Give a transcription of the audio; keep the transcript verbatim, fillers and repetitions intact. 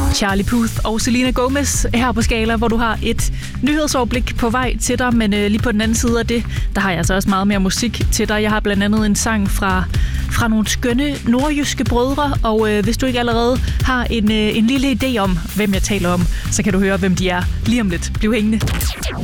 Charlie Puth og Selena Gomez her på Skala, hvor du har et nyhedsoverblik på vej til dig, men øh, lige på den anden side af det, der har jeg altså også meget mere musik til dig. Jeg har blandt andet en sang fra, fra nogle skønne nordjyske brødre, og øh, hvis du ikke allerede har en, øh, en lille idé om, hvem jeg taler om, så kan du høre, hvem de er lige om lidt. Bliv hængende.